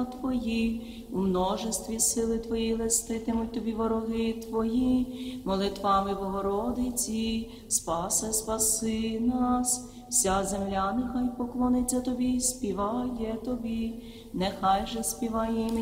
діла Твої, у множестві сили Твої леститимуть Тобі вороги Твої, молитвами Богородиці, спаси нас. Вся земля нехай поклониться Тобі і співає Тобі, нехай же співає імені